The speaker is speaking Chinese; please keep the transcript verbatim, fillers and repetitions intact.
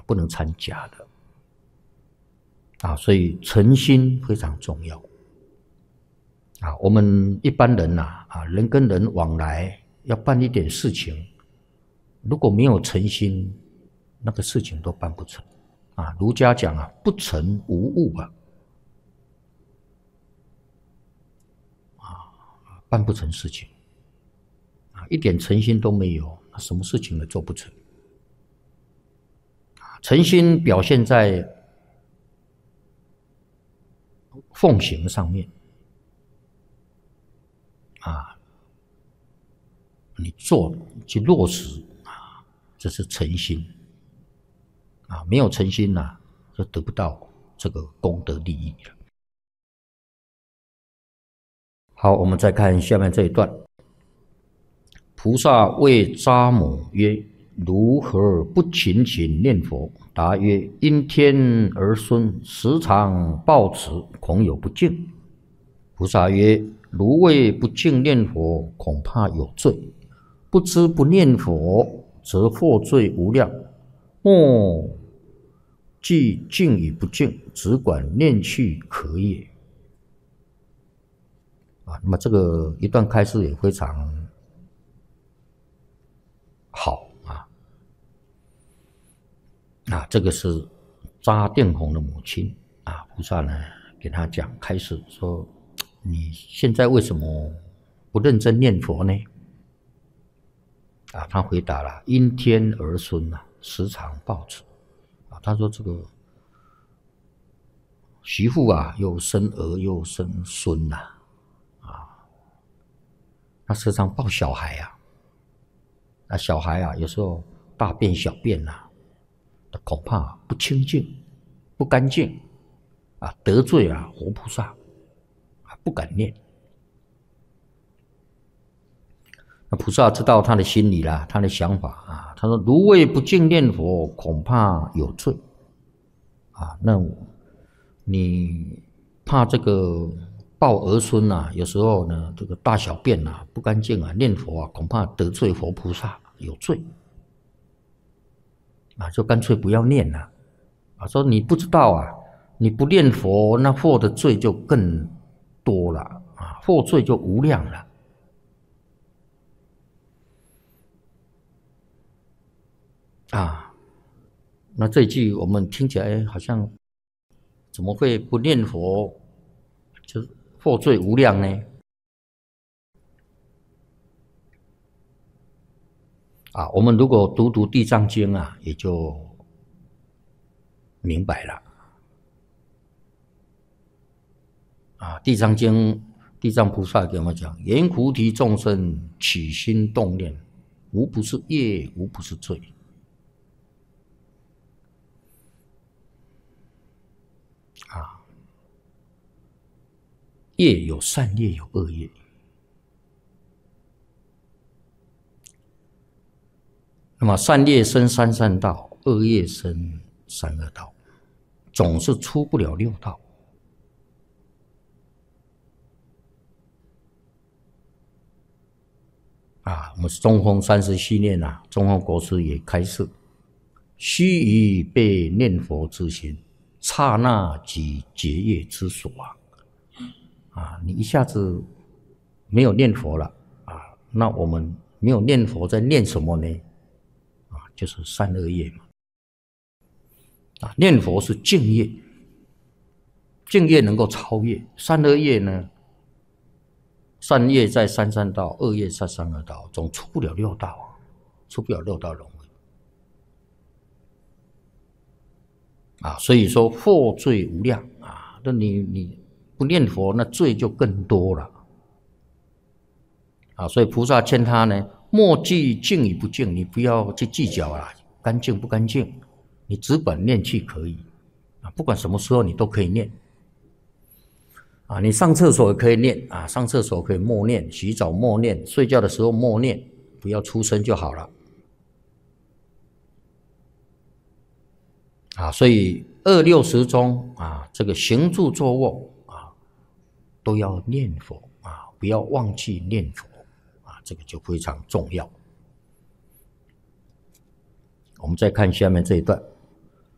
不能掺假的啊，所以诚心非常重要啊。我们一般人呐啊，人跟人往来要办一点事情，如果没有诚心，那个事情都办不成啊。儒家讲啊，不诚无物啊，啊，办不成事情啊，一点诚心都没有，那什么事情也做不成。诚心表现在奉行上面啊，你做去落实啊，这是诚心啊，没有诚心呐、啊，就得不到这个功德利益了。好，我们再看下面这一段。菩萨谓扎母曰：如何不勤勤念佛？答曰：因天儿孙，时常抱持，恐有不敬。菩萨曰：如谓不敬念佛，恐怕有罪。不知不念佛，则获罪无量。莫计敬与不敬，只管念去可也。啊，那么这个一段开示也非常好啊！啊，这个是扎定弘的母亲啊，菩萨呢给他讲开示说：你现在为什么不认真念佛呢？啊，他回答了：因天儿孙啊，时常抱持。啊，他说这个媳妇啊，又生儿又生孙呐、啊，啊，他时常抱小孩啊。那小孩啊，有时候大便小便啊，恐怕不清净、不干净啊，得罪啊活菩萨啊，不敢念。那菩萨知道他的心理啦，他的想法啊，他说：如谓不敬念佛，恐怕有罪啊。那你怕这个抱儿孙啊，有时候呢，这个大小便啊不干净啊，念佛啊，恐怕得罪佛菩萨，有罪啊，就干脆不要念了啊。说你不知道啊，你不念佛，那获的罪就更多了啊，获罪就无量了啊。那这一句我们听起来好像怎么会不念佛就获罪无量呢？啊，我们如果读读地藏经啊，也就明白了。啊，地藏经，地藏菩萨给我们讲：言菩提众生起心动念，无不是业，无不是罪。啊，业有善业，有恶业。那么善业生三善道，恶业生三恶道，总是出不了六道。啊，我们中峰三十系列啊，中峰国师也开示：须臾被念佛之心，刹那即结业之所啊！啊，你一下子没有念佛了啊，那我们没有念佛，在念什么呢？啊，就是善恶业嘛。啊，念佛是净业，净业能够超越善恶业呢。善业在三善道，恶业在三恶道，总出不了六道啊，出不了六道轮回啊。所以说获罪无量啊，那你你不念佛，那罪就更多了啊。所以菩萨劝他呢，莫计净与不净，你不要去计较啦，干净不干净，你只管念去可以啊，不管什么时候你都可以念。啊，你上厕所也可以念啊，上厕所可以默念，洗澡默念，睡觉的时候默念，不要出声就好了。啊，所以二六时中啊，这个行住坐卧啊，都要念佛啊，不要忘记念佛啊，这个就非常重要。我们再看下面这一段。